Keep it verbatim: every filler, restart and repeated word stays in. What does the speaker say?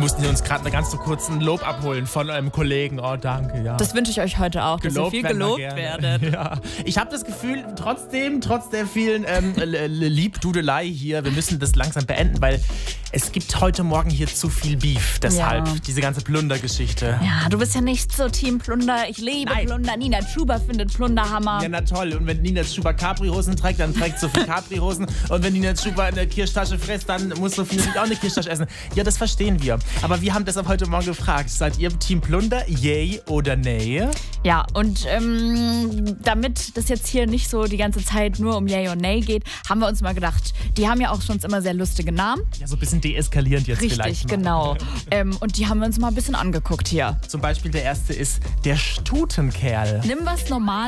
mussten uns gerade ganz so kurz ein Lob abholen von eurem Kollegen. Oh, danke, ja. Das wünsche ich euch heute auch, dass Gelobt ihr viel werden wir gelobt gerne. werdet. Ja. Ich habe das Gefühl, trotzdem, trotz der vielen ähm, Liebdudelei hier, wir müssen das langsam beenden, weil es gibt heute Morgen hier zu viel Beef. Deshalb Ja. diese ganze Plundergeschichte. Ja, du bist ja nicht so Team Plunder. Ich liebe Nein. Plunder. Nina Chuba findet Plunderhammer. Ja, na toll. Und wenn Nina Chuba Capri-Hosen trägt, dann trägt Sophie Capri-Hosen. Und wenn Nina Chuba eine Kirschtasche frisst, dann muss Sophie natürlich auch eine Kirschtasche essen. Ja, das verstehen wir. Aber wir haben deshalb heute Morgen gefragt, seid ihr Team Plunder, yay oder nay? Ja, und ähm, damit das jetzt hier nicht so die ganze Zeit nur um Yay und Nay geht, haben wir uns mal gedacht, die haben ja auch schon immer sehr lustige Namen. Ja, so ein bisschen deeskalierend jetzt Richtig, vielleicht mal. genau. ähm, und die haben wir uns mal ein bisschen angeguckt hier. Zum Beispiel der erste ist der Stutenkerl. Nimm was Normales.